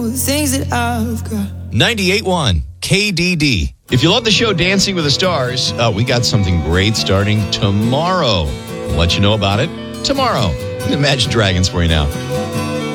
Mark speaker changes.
Speaker 1: the things that I've got.
Speaker 2: 98.1 KDD. If you love the show Dancing with the Stars, we got something great starting tomorrow. We'll let you know about it tomorrow. Imagine Dragons for you now.